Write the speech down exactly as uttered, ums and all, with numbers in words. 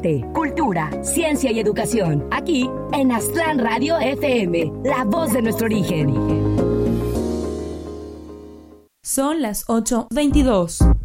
arte, cultura, ciencia y educación. Aquí en Aztlán Radio F M, la voz de nuestro origen. Son las ocho veintidós.